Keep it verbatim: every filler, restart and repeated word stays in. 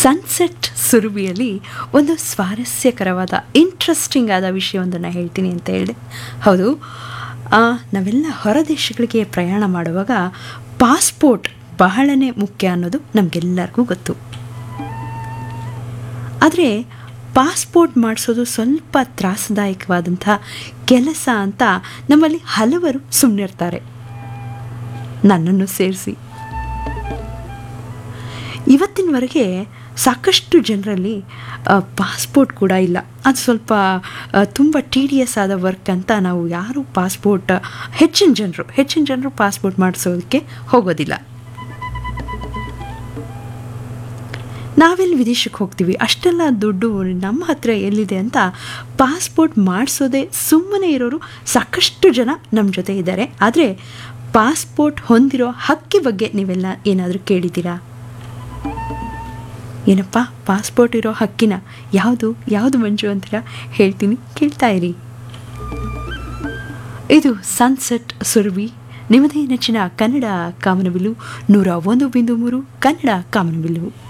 Sunset ಸುರಭಿಯಲ್ಲಿ ಒಂದು ಸ್ವಾರಸ್ಯಕರವಾದ interesting ಆದ ವಿಷಯವೊಂದನ್ನು ಹೇಳ್ತೀನಿ ಅಂತ ಹೇಳಿದೆ. ಹೌದು, ನಾವೆಲ್ಲ ಹೊರ ದೇಶಗಳಿಗೆ ಪ್ರಯಾಣ ಮಾಡುವಾಗ ಪಾಸ್ಪೋರ್ಟ್ ಬಹಳನೇ ಮುಖ್ಯ ಅನ್ನೋದು ನಮಗೆಲ್ಲರಿಗೂ ಗೊತ್ತು. ಆದರೆ ಪಾಸ್ಪೋರ್ಟ್ ಮಾಡಿಸೋದು ಸ್ವಲ್ಪ ತ್ರಾಸದಾಯಕವಾದಂಥ ಕೆಲಸ ಅಂತ ನಮ್ಮಲ್ಲಿ ಹಲವರು ಸುಮ್ಮನಿರ್ತಾರೆ, ನನ್ನನ್ನು ಸೇರಿಸಿ. ಇವತ್ತಿನವರೆಗೆ ಸಾಕಷ್ಟು ಜನರಲ್ಲಿ ಪಾಸ್ಪೋರ್ಟ್ ಕೂಡ ಇಲ್ಲ. ಅದು ಸ್ವಲ್ಪ ತುಂಬ ಟಿ ಡಿ ಎಸ್ ಆದ ವರ್ಕ್ ಅಂತ ನಾವು ಯಾರೂ ಪಾಸ್ಪೋರ್ಟ್ ಹೆಚ್ಚಿನ ಜನರು ಹೆಚ್ಚಿನ ಜನರು ಪಾಸ್ಪೋರ್ಟ್ ಮಾಡಿಸೋದಕ್ಕೆ ಹೋಗೋದಿಲ್ಲ. ನಾವೆಲ್ಲಿ ವಿದೇಶಕ್ಕೆ ಹೋಗ್ತೀವಿ, ಅಷ್ಟೆಲ್ಲ ದುಡ್ಡು ನಮ್ಮ ಹತ್ರ ಎಲ್ಲಿದೆ ಅಂತ ಪಾಸ್ಪೋರ್ಟ್ ಮಾಡಿಸೋದೇ ಸುಮ್ಮನೆ ಇರೋರು ಸಾಕಷ್ಟು ಜನ ನಮ್ಮ ಜೊತೆ ಇದ್ದಾರೆ. ಆದರೆ ಪಾಸ್ಪೋರ್ಟ್ ಹೊಂದಿರೋ ಹಕ್ಕಿ ಬಗ್ಗೆ ನೀವೆಲ್ಲ ಏನಾದರೂ ಕೇಳಿದ್ದೀರಾ? ಏನಪ್ಪ ಪಾಸ್ಪೋರ್ಟ್ ಇರೋ ಹಕ್ಕಿನ ಯಾವುದು ಯಾವುದು ಮಂಜು ಅಂತೀರಾ? ಹೇಳ್ತೀನಿ, ಕೇಳ್ತಾ ಇರಿ. ಇದು ಸನ್ಸೆಟ್ ಸುರಭಿ, ನಿಮ್ಮದೇ ನೆಚ್ಚಿನ ಕನ್ನಡ ಕಾಮನಬಿಲ್ಲು ನೂರ ಒಂದು ಬಿಂದು ಮೂರು ಕನ್ನಡ ಕಾಮನಬಿಲ್ಲು.